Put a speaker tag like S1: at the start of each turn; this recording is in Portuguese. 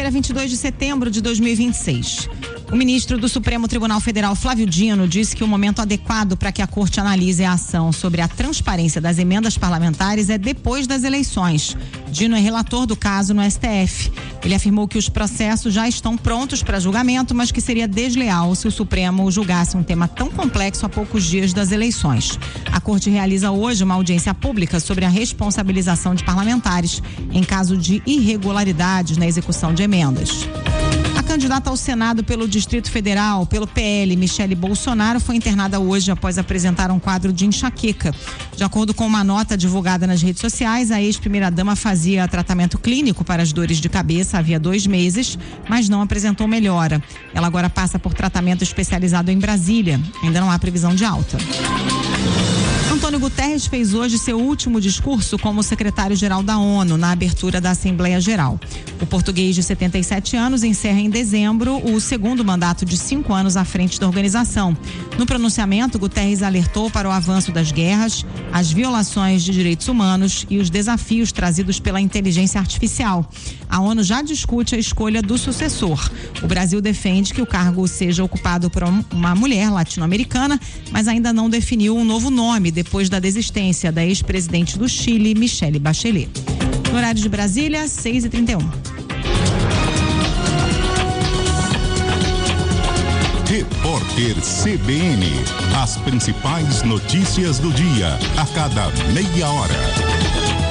S1: Segunda-feira, 22 de setembro de 2026. O ministro do Supremo Tribunal Federal, Flávio Dino, disse que o momento adequado para que a Corte analise a ação sobre a transparência das emendas parlamentares é depois das eleições. Dino é relator do caso no STF. Ele afirmou que os processos já estão prontos para julgamento, mas que seria desleal se o Supremo julgasse um tema tão complexo a poucos dias das eleições. A Corte realiza hoje uma audiência pública sobre a responsabilização de parlamentares em caso de irregularidades na execução de emendas. A candidata ao Senado pelo Distrito Federal, pelo PL, Michele Bolsonaro, foi internada hoje após apresentar um quadro de enxaqueca. De acordo com uma nota divulgada nas redes sociais, a ex-primeira-dama fazia tratamento clínico para as dores de cabeça havia 2 meses, mas não apresentou melhora. Ela agora passa por tratamento especializado em Brasília. Ainda não há previsão de alta. Antônio Guterres fez hoje seu último discurso como secretário-geral da ONU na abertura da Assembleia Geral. O português de 77 anos encerra em dezembro o segundo mandato de 5 anos à frente da organização. No pronunciamento, Guterres alertou para o avanço das guerras, as violações de direitos humanos e os desafios trazidos pela inteligência artificial. A ONU já discute a escolha do sucessor. O Brasil defende que o cargo seja ocupado por uma mulher latino-americana, mas ainda não definiu um novo nome depois da desistência da ex-presidente do Chile, Michelle Bachelet. No horário de Brasília, 6h31.
S2: Repórter CBN. As principais notícias do dia, a cada meia hora.